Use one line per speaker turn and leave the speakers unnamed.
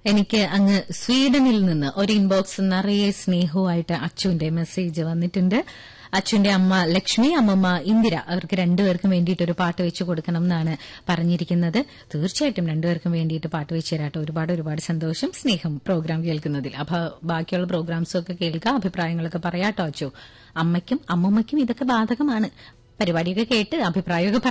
എനിക്ക് അങ്ങ് സ്വീഡനിൽ നിന്ന് ഒരു ഇൻബോക്സ് നിറയെ സ്നേഹവുമായിട്ട് അച്ചുവിന്റെ മെസ്സേജ് വന്നിട്ടുണ്ട്. അച്ചുവിന്റെ അമ്മ ലക്ഷ്മി, അമ്മമ്മ ഇന്ദിര, അവർക്ക് രണ്ടുപേർക്കും വേണ്ടിയിട്ട് ഒരു പാട്ട് വെച്ചു കൊടുക്കണം എന്നാണ് പറഞ്ഞിരിക്കുന്നത്. തീർച്ചയായിട്ടും രണ്ടുപേർക്കും വേണ്ടിയിട്ട് പാട്ട് വെച്ച് തരാട്ടോ. ഒരുപാട് സന്തോഷം, സ്നേഹം പ്രോഗ്രാം കേൾക്കുന്നതിൽ. അപ്പൊ ബാക്കിയുള്ള പ്രോഗ്രാംസും ഒക്കെ കേൾക്കുക, അഭിപ്രായങ്ങളൊക്കെ പറയാട്ടോ അച്ചു. അമ്മയ്ക്കും അമ്മമ്മയ്ക്കും ഇതൊക്കെ ബാധകമാണ്. പരിപാടിയൊക്കെ കേട്ട് അഭിപ്രായമൊക്കെ